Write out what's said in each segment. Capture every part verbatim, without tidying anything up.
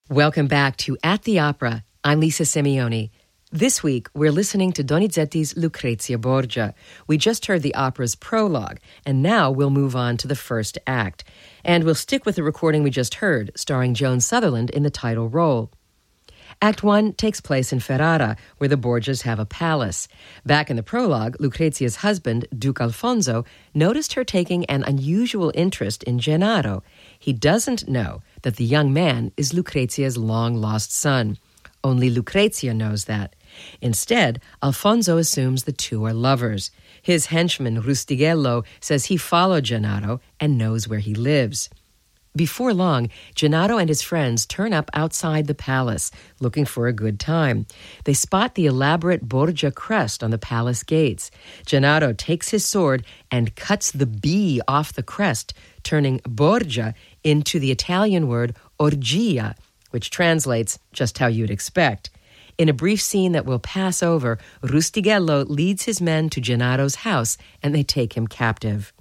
Welcome back to At the Opera. I'm Lisa Simeoni. This week, we're listening to Donizetti's Lucrezia Borgia. We just heard the opera's prologue, and now we'll move on to the first act. And we'll stick with the recording we just heard, starring Joan Sutherland in the title role. Act one takes place in Ferrara, where the Borgias have a palace. Back in the prologue, Lucrezia's husband, Duke Alfonso, noticed her taking an unusual interest in Gennaro. He doesn't know that the young man is Lucrezia's long-lost son. Only Lucrezia knows that. Instead, Alfonso assumes the two are lovers. His henchman, Rustighello, says he followed Gennaro and knows where he lives. Before long, Gennaro and his friends turn up outside the palace, looking for a good time. They spot the elaborate Borgia crest on the palace gates. Gennaro takes his sword and cuts the B off the crest, turning Borgia into the Italian word orgia, which translates just how you'd expect. In a brief scene that we'll pass over, Rustighello leads his men to Gennaro's house, and they take him captive.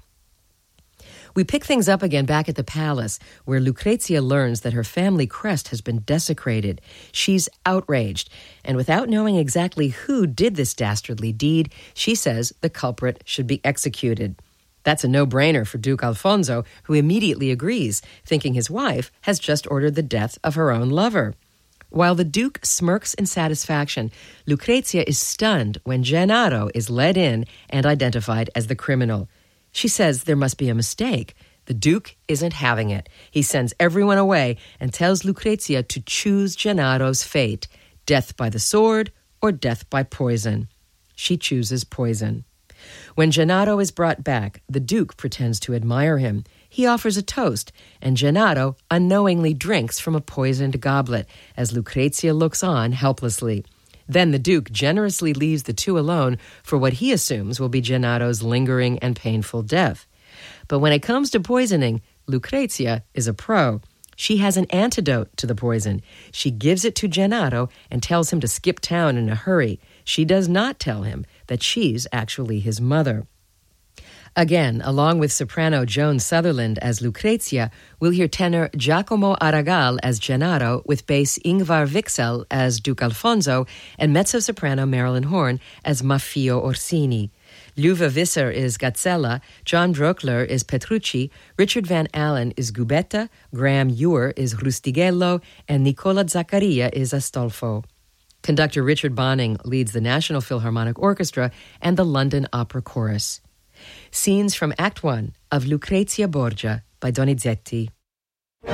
We pick things up again back at the palace, where Lucrezia learns that her family crest has been desecrated. She's outraged, and without knowing exactly who did this dastardly deed, she says the culprit should be executed. That's a no-brainer for Duke Alfonso, who immediately agrees, thinking his wife has just ordered the death of her own lover. While the Duke smirks in satisfaction, Lucrezia is stunned when Gennaro is led in and identified as the criminal. She says there must be a mistake. The Duke isn't having it. He sends everyone away and tells Lucrezia to choose Gennaro's fate, death by the sword or death by poison. She chooses poison. When Gennaro is brought back, the Duke pretends to admire him. He offers a toast, and Gennaro unknowingly drinks from a poisoned goblet as Lucrezia looks on helplessly. Then the Duke generously leaves the two alone for what he assumes will be Gennaro's lingering and painful death. But when it comes to poisoning, Lucrezia is a pro. She has an antidote to the poison. She gives it to Gennaro and tells him to skip town in a hurry. She does not tell him that she's actually his mother. Again, along with soprano Joan Sutherland as Lucrezia, we'll hear tenor Giacomo Aragal as Gennaro, with bass Ingvar Wixell as Duke Alfonso, and mezzo-soprano Marilyn Horne as Maffeo Orsini. Luva Visser is Gazzella, John Broekler is Petrucci, Richard Van Allen is Gubetta, Graham Ewer is Rustighello, and Nicola Zaccaria is Astolfo. Conductor Richard Bonning leads the National Philharmonic Orchestra and the London Opera Chorus. Scenes from Act One of Lucrezia Borgia by Donizetti.